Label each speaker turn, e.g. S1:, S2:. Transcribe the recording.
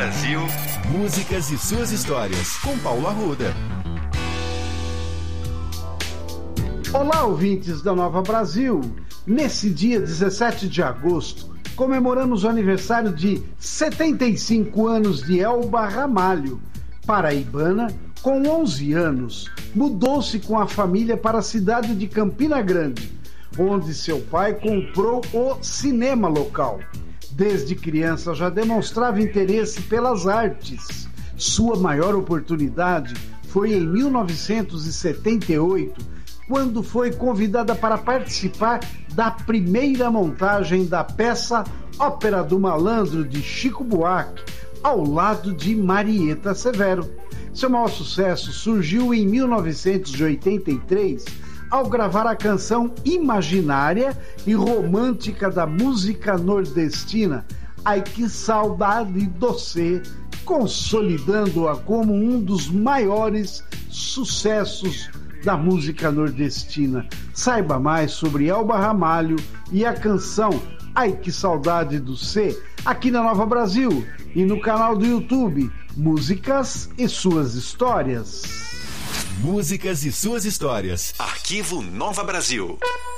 S1: Brasil.
S2: Músicas e suas histórias, com Paulo Arruda.
S3: Olá, ouvintes da Nova Brasil. Nesse dia 17 de agosto, comemoramos o aniversário de 75 anos de Elba Ramalho. Paraibana, com 11 anos, mudou-se com a família para a cidade de Campina Grande, onde seu pai comprou o cinema local. Desde criança já demonstrava interesse pelas artes. Sua maior oportunidade foi em 1978, quando foi convidada para participar da primeira montagem da peça Ópera do Malandro, de Chico Buarque, ao lado de Marieta Severo. Seu maior sucesso surgiu em 1983, ao gravar a canção imaginária e romântica da música nordestina, Ai Que Saudade Doce, consolidando-a como um dos maiores sucessos da música nordestina. Saiba mais sobre Elba Ramalho e a canção Ai Que Saudade do C, aqui na Nova Brasil e no canal do YouTube Músicas e Suas Histórias.
S2: Músicas e suas histórias.
S1: Arquivo Nova Brasil.